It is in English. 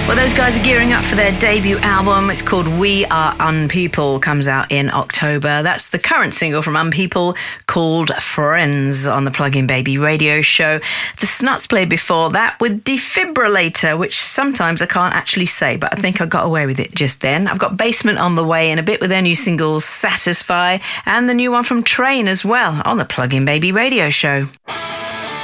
Well, those guys are gearing up for their debut album. It's called We Are Unpeople, comes out in October. That's the current single from Unpeople called Friends on the Plug-in Baby radio show. The Snuts played before that with Defibrillator, which sometimes I can't actually say, but I think I got away with it just then. I've got Basement on the way in a bit with their new single Satisfy, and the new one from Train as well on the Plug-in Baby radio show.